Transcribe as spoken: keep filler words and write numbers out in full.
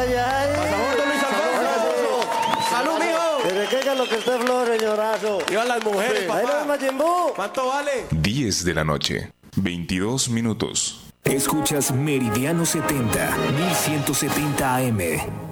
Ay, ay. Pasamos de Luis Alfonso. ¡Salud, mijo! ¿Desde qué que lo que esté flor, señorazo? Iban las mujeres, Sí. Ahí papá. nos Majin-Buu. ¿Cuánto vale? diez de la noche, veintidós minutos. Escuchas Meridiano setenta, mil ciento setenta A M.